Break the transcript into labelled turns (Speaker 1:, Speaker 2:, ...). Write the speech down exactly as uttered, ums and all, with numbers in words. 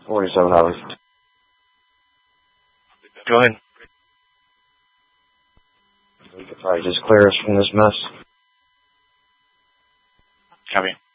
Speaker 1: forty-seven hours.
Speaker 2: Go ahead.
Speaker 1: We could probably just clear us from this mess.
Speaker 2: Copy.